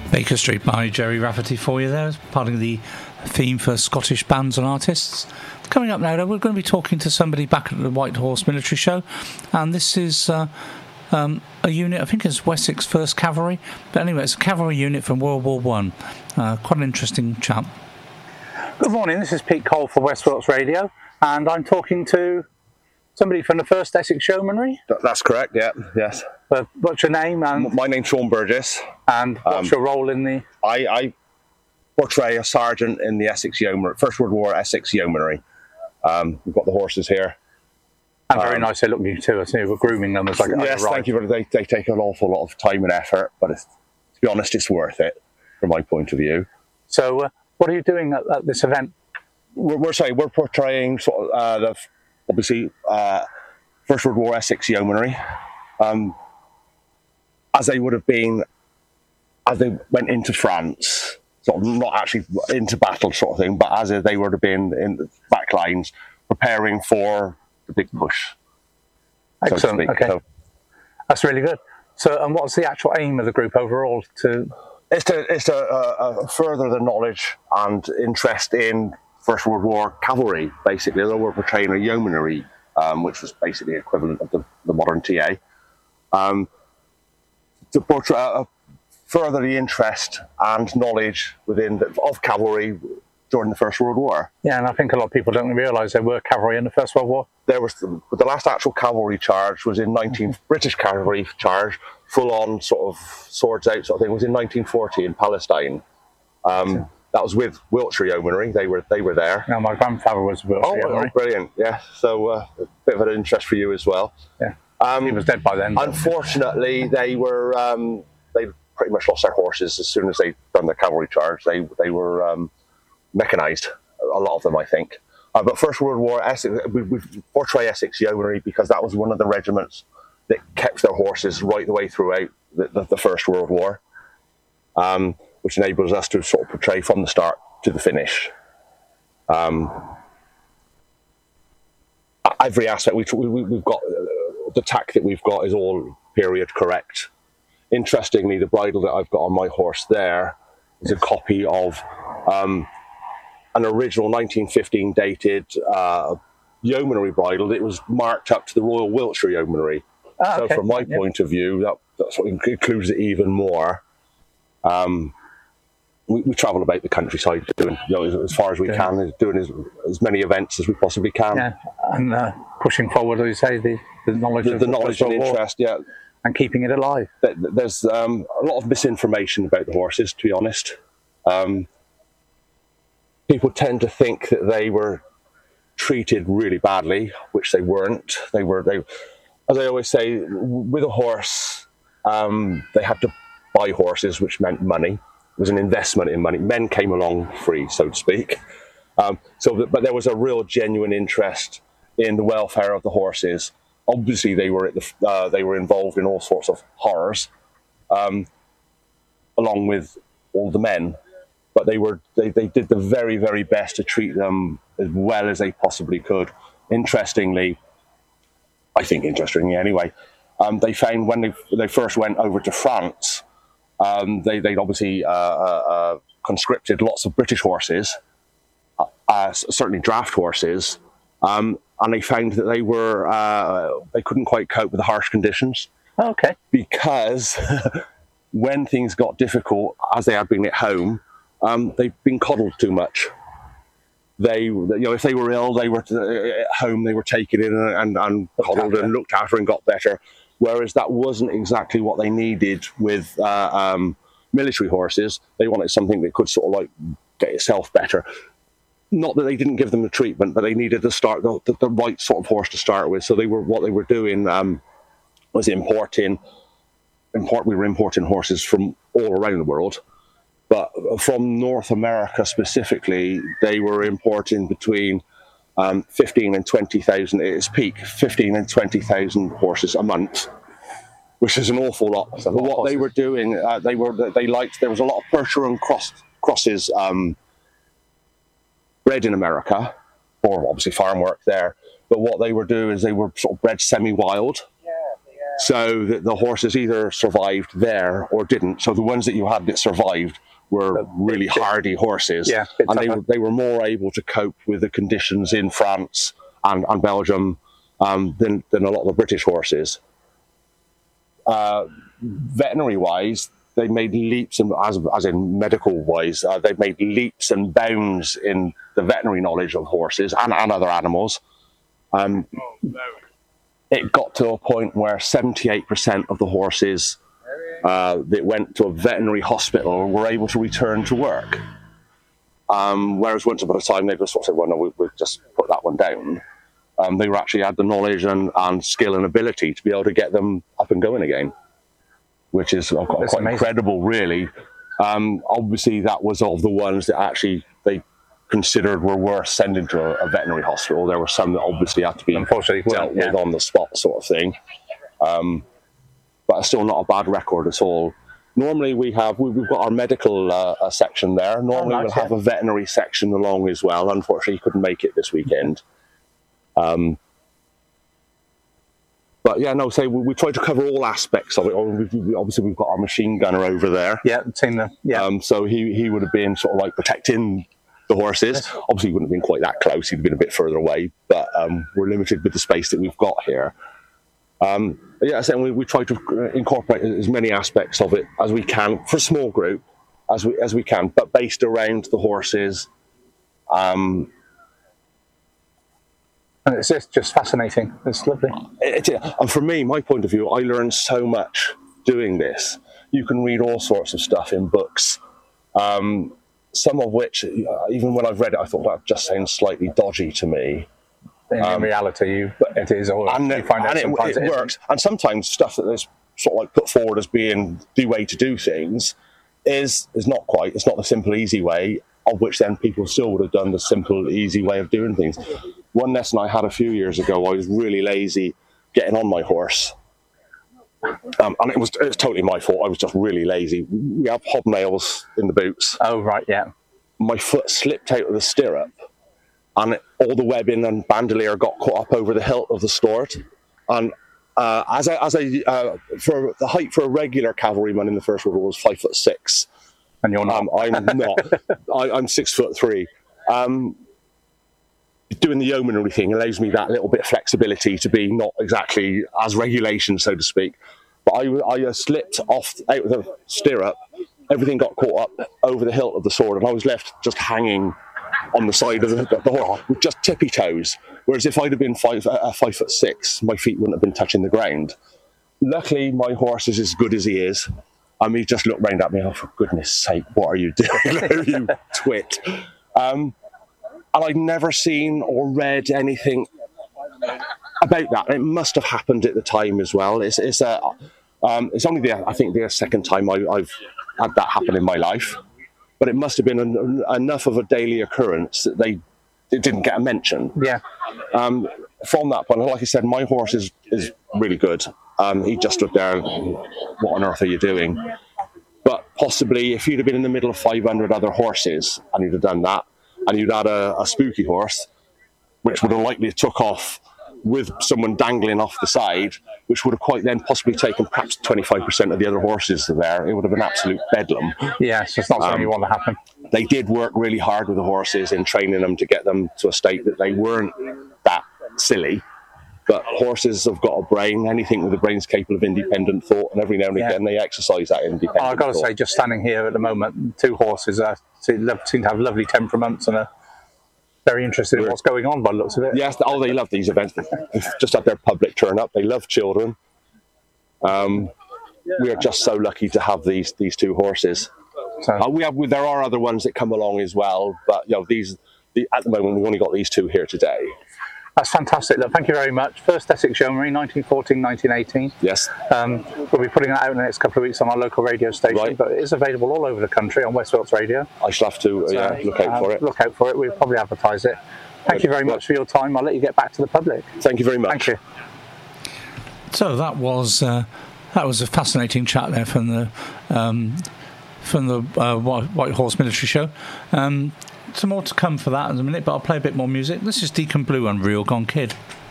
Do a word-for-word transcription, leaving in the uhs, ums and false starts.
Baker Street by Gerry Rafferty for you there, as part of the theme for Scottish bands and artists. Coming up now, though, we're going to be talking to somebody back at the White Horse Military Show, and this is uh, um, a unit, I think it's Wessex First Cavalry, but anyway, it's a cavalry unit from World War One. Uh, quite an interesting chap. Good morning, this is Pete Cole for West Wilts Radio, and I'm talking to somebody from the First Essex Yeomanry. That's correct, yeah, yes. Uh, what's your name? And my name's Sean Burgess. And what's um, your role in the... I, I portray a sergeant in the Essex Yeomanry, First World War Essex Yeomanry. Um, we've got the horses here. And very um, nice they look at you too. I see we're grooming them as like yes, thank you. They, they take an awful lot of time and effort, but it's, to be honest, it's worth it from my point of view. So, uh, what are you doing at, at this event? We're, we're sorry, we're portraying sort of uh, the obviously uh, First World War Essex Yeomanry, um, as they would have been as they went into France. Sort of not actually into battle sort of thing, but as they would have been in the back lines, preparing for the big push. Excellent. So okay, so, that's really good. So, and what's the actual aim of the group overall? To it's to it's to uh, uh, further the knowledge and interest in First World War cavalry. Basically, although we're portraying a yeomanry, um, which was basically equivalent of the, the modern T A, um, to portray. Uh, further the interest and knowledge within the, of cavalry during the First World War. Yeah, and I think a lot of people don't realise there were cavalry in the First World War. There was the, the last actual cavalry charge was in nineteen British cavalry charge, full on sort of swords out sort of thing, was in nineteen forty in Palestine. Um, yeah. That was with Wiltshire Yeomanry. They were they were there. Now my grandfather was Wiltshire oh, Yeomanry. Oh, brilliant! Yeah, so uh, a bit of an interest for you as well. Yeah, um, he was dead by then. Unfortunately, they were um, they. pretty much lost their horses as soon as they'd done their cavalry charge. They they were um, mechanised, a lot of them, I think. Uh, but First World War, Essex, we, we portray Essex Yeomanry because that was one of the regiments that kept their horses right the way throughout the, the, the First World War, um, which enables us to sort of portray from the start to the finish. Um, every aspect, we, we, we've got, uh, the tack that we've got is all period correct. Interestingly, the bridle that I've got on my horse there is a copy of um, an original nineteen fifteen dated uh, yeomanry bridle. It was marked up to the Royal Wiltshire Yeomanry. Ah, so okay. from my yeah. point of view, that, that sort of includes it even more. Um, we, we travel about the countryside doing, you know, as, as far as we yeah. can, doing as, as many events as we possibly can. Yeah, and uh, pushing forward, as you say, the, the knowledge the, of the knowledge and interest, yeah. And keeping it alive. There's um, a lot of misinformation about the horses, to be honest. Um, people tend to think that they were treated really badly, which they weren't. They were, they, as I always say, with a horse, um, they had to buy horses, which meant money. It was an investment in money. Men came along free, so to speak. Um, so, but there was a real genuine interest in the welfare of the horses. Obviously, they were at the, uh, they were involved in all sorts of horrors, um, along with all the men. But they were they, they did the very very best to treat them as well as they possibly could. Interestingly, I think interestingly anyway, um, they found when they they first went over to France, um, they they obviously uh, uh, conscripted lots of British horses, uh, uh, certainly draft horses. Um, And they found that they were uh, they couldn't quite cope with the harsh conditions. Oh, okay. Because when things got difficult, as they had been at home, um, they'd been coddled too much. They, you know, if they were ill, they were at home. They were taken in and, and coddled and looked after and got better. Whereas that wasn't exactly what they needed with uh, um, military horses. They wanted something that could sort of like get itself better. Not that they didn't give them the treatment, but they needed to start the, the, the right sort of horse to start with. So they were what they were doing um, was importing. Import. We were importing horses from all around the world, but from North America specifically, they were importing between um, fifteen and twenty thousand at its peak, fifteen and twenty thousand horses a month, which is an awful lot. But what they were doing, uh, they were they liked. There was a lot of Percheron cross crosses. Um, bred in America, or obviously farm work there, but what they were doing is they were sort of bred semi-wild. Yeah, yeah. So that the horses either survived there or didn't. So the ones that you had that survived were really hardy horses, yeah, and they were, they were more able to cope with the conditions in France and, and Belgium um, than, than a lot of the British horses. Uh, veterinary-wise, they made leaps, and as, as in medical-wise, uh, they've made leaps and bounds in the veterinary knowledge of horses and, and other animals. Um, it got to a point where seventy-eight percent of the horses uh, that went to a veterinary hospital were able to return to work. Um, whereas once upon a time, they just sort of said, well, no, we, we'll just put that one down. Um, they were actually had the knowledge and, and skill and ability to be able to get them up and going again, which is uh, quite, quite incredible, really. Um, obviously, that was of the ones that actually they considered were worth sending to a, a veterinary hospital. There were some that obviously had to be Unfortunately, dealt yeah. with on the spot, sort of thing. Um, but it's still not a bad record at all. Normally, we have we, we've got our medical uh, uh, section there. Normally, oh, nice, we'll yeah. have a veterinary section along as well. Unfortunately, couldn't make it this weekend. Um, but yeah, no, say we, we try to cover all aspects of it. We've, obviously, we've got our machine gunner over there. Yeah, seen the yeah. Um, so he he would have been sort of like protecting the horses. Yes. Obviously, he wouldn't have been quite that close. He'd have been a bit further away. But um, we're limited with the space that we've got here. Um, yeah, so we, we try to incorporate as many aspects of it as we can for a small group, as we as we can, but based around the horses. Um, and it's just, just fascinating. It's lovely. It, it, and for me, my point of view, I learned so much doing this. You can read all sorts of stuff in books, um, some of which, even when I've read it, I thought that just sounds slightly dodgy to me. In um, reality, you, it is, or and you find out and sometimes it, it, it works. And sometimes stuff that is sort of like put forward as being the way to do things is is not quite. It's not the simple, easy way, of which then people still would have done the simple, easy way of doing things. One lesson I had a few years ago, I was really lazy getting on my horse. Um, and it was, it was totally my fault. I was just really lazy. We have hobnails in the boots. Oh, right, yeah. My foot slipped out of the stirrup, and all the webbing and bandolier got caught up over the hilt of the stort. And uh, as a, as a uh, for the height for a regular cavalryman in the First World War was five foot six, and you're not. Um, I'm not. I, I'm six foot three. Um, doing the yeomanry thing allows me that little bit of flexibility to be not exactly as regulation, so to speak. But I, I uh, slipped off out of the stirrup. Everything got caught up over the hilt of the sword, and I was left just hanging on the side of the, the horse with just tippy toes. Whereas if I'd have been five, uh, five foot six, my feet wouldn't have been touching the ground. Luckily, my horse is as good as he is. I mean, he just looked round at me. Oh, for goodness sake, what are you doing, you twit? Um, and I'd never seen or read anything about that. It must have happened at the time as well. It's it's a um, it's only the I think the second time I, I've had that happen in my life. But it must have been an, enough of a daily occurrence that they it didn't get a mention. Yeah. Um, from that point, like I said, my horse is, is really good. Um, he just stood there, what on earth are you doing? But possibly if you'd have been in the middle of five hundred other horses and you'd have done that, and you'd had a, a spooky horse, which would have likely took off with someone dangling off the side, which would have quite then possibly taken perhaps twenty-five percent of the other horses there. It would have been absolute bedlam. Yeah, so it's not something um, you want to happen. They did work really hard with the horses in training them to get them to a state that they weren't that silly. But horses have got a brain. Anything with a brain's capable of independent thought, and every now and yeah. again they exercise that independent oh, I've got to thought. say, just standing here at the moment, two horses are, seem to have lovely temperaments and are very interested in what's going on by the looks of it. Yes, oh, they love these events. They've just had their public turn up. They love children. Um, we are just so lucky to have these these two horses. So, uh, we have there are other ones that come along as well, but you know these the, at the moment we've only got these two here today. That's fantastic. Look, thank you very much. First Essex Yeomanry, nineteen fourteen, nineteen eighteen. Yes. Um, we'll be putting that out in the next couple of weeks on our local radio station, right. But it is available all over the country on West Wilts Radio. I shall have to uh, so, yeah, look out uh, for it. Look out for it. We'll probably advertise it. Thank right. you very much for your time. I'll let you get back to the public. Thank you very much. Thank you. So that was uh, that was a fascinating chat there from the um, from the uh, White Horse Military Show. Um, some more to come for that in a minute, but I'll play a bit more music. This is Deacon Blue and Real Gone Kid.